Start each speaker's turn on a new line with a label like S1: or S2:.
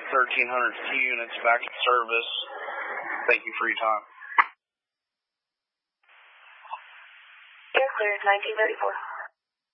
S1: 1300 units back in service. Thank you for your time.
S2: Air cleared 1934.